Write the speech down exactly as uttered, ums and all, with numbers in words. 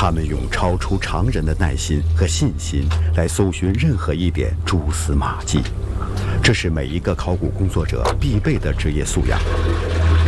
他们用超出常人的耐心和信心来搜寻任何一点蛛丝马迹，这是每一个考古工作者必备的职业素养。